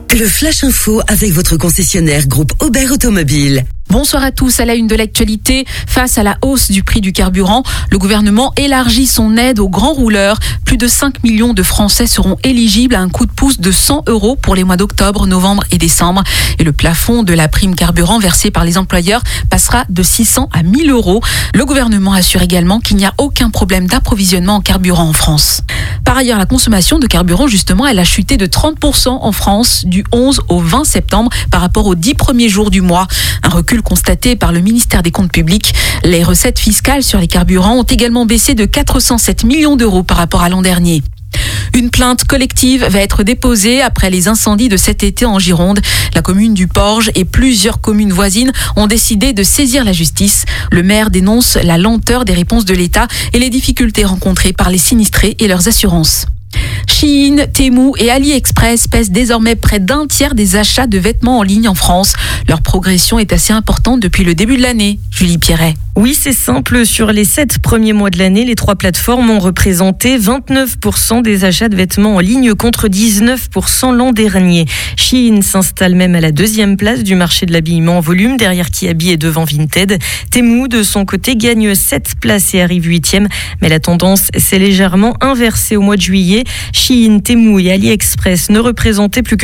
Le Flash Info avec votre concessionnaire groupe Aubert Automobile. Bonsoir à tous. À la une de l'actualité, face à la hausse du prix du carburant, le gouvernement élargit son aide aux grands rouleurs. Plus de 5 millions de Français seront éligibles à un coup de pouce de 100 € pour les mois d'octobre, novembre et décembre. Et le plafond de la prime carburant versée par les employeurs passera de 600 à 1000 €. Le gouvernement assure également qu'il n'y a aucun problème d'approvisionnement en carburant en France. Par ailleurs, la consommation de carburant, justement, elle a chuté de 30% en France du 11 au 20 septembre par rapport aux 10 premiers jours du mois. Un recul constaté par le ministère des Comptes publics. Les recettes fiscales sur les carburants ont également baissé de 407 millions d'euros par rapport à l'an dernier. Une plainte collective va être déposée après les incendies de cet été en Gironde. La commune du Porge et plusieurs communes voisines ont décidé de saisir la justice. Le maire dénonce la lenteur des réponses de l'État et les difficultés rencontrées par les sinistrés et leurs assurances. Shein, Temu et AliExpress pèsent désormais près d'un tiers des achats de vêtements en ligne en France. Leur progression est assez importante depuis le début de l'année. Julie Pierret. Oui, c'est simple. Sur les 7 premiers mois de l'année, les 3 plateformes ont représenté 29% des achats de vêtements en ligne contre 19% l'an dernier. Shein s'installe même à la 2e place du marché de l'habillement en volume, derrière Kiabi et devant Vinted. Temu, de son côté, gagne 7 places et arrive 8e. Mais la tendance s'est légèrement inversée au mois de juillet. Shein, Temu et AliExpress ne représentaient plus que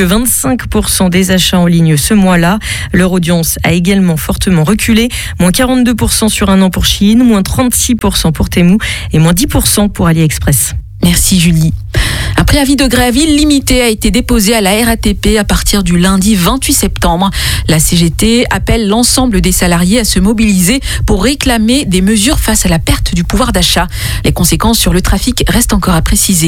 25% des achats en ligne ce mois-là. Leur audience a également fortement reculé, moins 42% sur un an pour Shein, moins 36% pour Temu et moins 10% pour AliExpress. Merci Julie. Un préavis de grève illimité a été déposé à la RATP à partir du lundi 28 septembre. La CGT appelle l'ensemble des salariés à se mobiliser pour réclamer des mesures face à la perte du pouvoir d'achat. Les conséquences sur le trafic restent encore à préciser.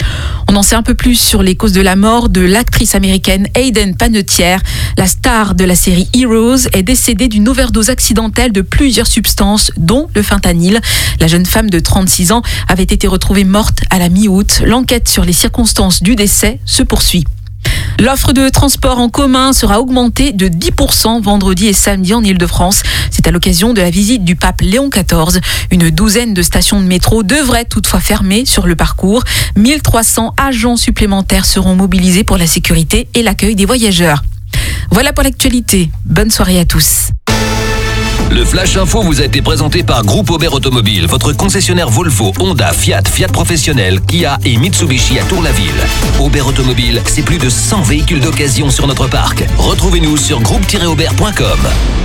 On en sait un peu plus sur les causes de la mort de l'actrice américaine Hayden Panettiere. La star de la série Heroes est décédée d'une overdose accidentelle de plusieurs substances, dont le fentanyl. La jeune femme de 36 ans avait été retrouvée morte à la mi-août. L'enquête sur les circonstances du décès se poursuit. L'offre de transport en commun sera augmentée de 10% vendredi et samedi en Ile-de-France. C'est à l'occasion de la visite du pape Léon XIV. Une douzaine de stations de métro devraient toutefois fermer sur le parcours. 1300 agents supplémentaires seront mobilisés pour la sécurité et l'accueil des voyageurs. Voilà pour l'actualité. Bonne soirée à tous. Le Flash Info vous a été présenté par Groupe Aubert Automobile, votre concessionnaire Volvo, Honda, Fiat, Fiat Professionnel, Kia et Mitsubishi à Tour-la-Ville. Aubert Automobile, c'est plus de 100 véhicules d'occasion sur notre parc. Retrouvez-nous sur groupe-aubert.com.